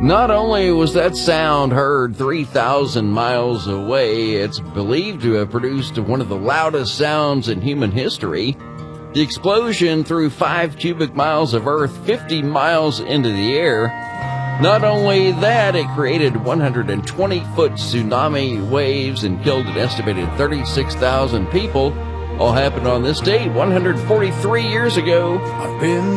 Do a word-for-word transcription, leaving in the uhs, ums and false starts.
Not only was that sound heard three thousand miles away, it's believed to have produced one of the loudest sounds in human history. The explosion threw five cubic miles of earth fifty miles into the air. Not only that, it created one hundred twenty foot tsunami waves and killed an estimated thirty-six thousand people. All happened on this date one hundred forty-three years ago. I've been